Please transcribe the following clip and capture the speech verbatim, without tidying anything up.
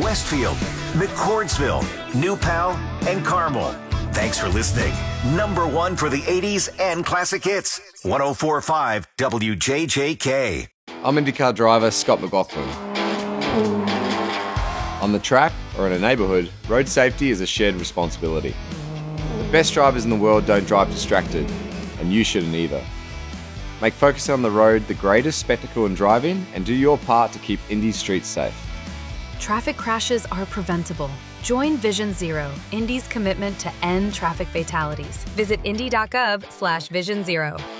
Westfield, McCordsville, New Pal, and Carmel. Thanks for listening. Number one for the eighties and classic hits. one oh four point five W J J K. I'm IndyCar driver Scott McLaughlin. On the track or in a neighbourhood, road safety is a shared responsibility. The best drivers in the world don't drive distracted, and you shouldn't either. Make focusing on the road the greatest spectacle in driving and do your part to keep Indy's streets safe. Traffic crashes are preventable. Join Vision Zero, Indy's commitment to end traffic fatalities. Visit indy dot gov slash vision zero.